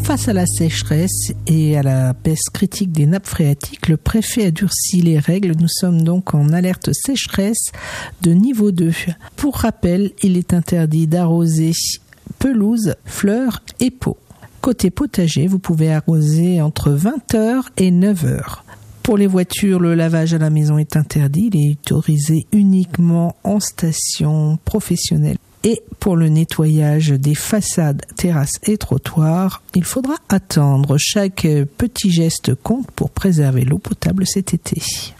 Face à la sécheresse et à la baisse critique des nappes phréatiques, le préfet a durci les règles. Nous sommes donc en alerte sécheresse de niveau 2. Pour rappel, il est interdit d'arroser pelouse, fleurs et pots. Côté potager, vous pouvez arroser entre 20h et 9h. Pour les voitures, le lavage à la maison est interdit. Il est autorisé uniquement en station professionnelle. Et pour le nettoyage des façades, terrasses et trottoirs, il faudra attendre. Chaque petit geste compte pour préserver l'eau potable cet été.